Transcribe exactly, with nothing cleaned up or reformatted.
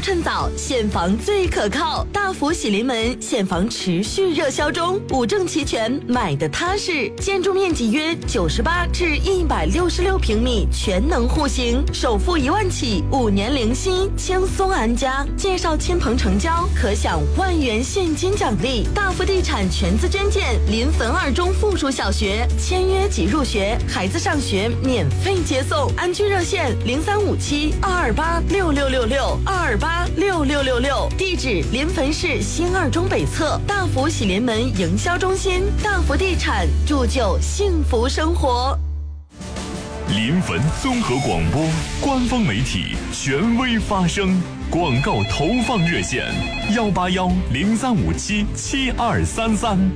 趁早，现房最可靠。大福喜临门，现房持续热销中，五证齐全，买的踏实。建筑面积约九十八至一百六十六平米，全能户型，首付一万起，五年零息，轻松安家。介绍亲朋成交，可享万元现金奖励。大福地产全资捐建临汾二中附属小学，签约即入学，孩子上学免费接送。安居热线零三五七二二八六六六六二二八六六六六，地址临汾市新二中北侧大福喜临门营销中心。大福地产铸就幸福生活。 临汾综合广播官方媒体，权威发声。广告投放热线：幺八幺零三五七七二三三。